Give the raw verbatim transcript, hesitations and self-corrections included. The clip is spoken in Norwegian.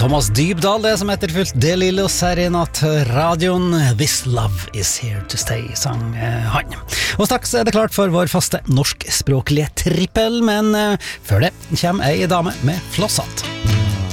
Thomas Dybdahl, det som etterfulgt Det lille og Serenat radioen. This love is here to stay, sang eh, han. Og straks er det klart for vår faste norskspråklige trippel, men eh, før det kommer ei dame med flosshatt.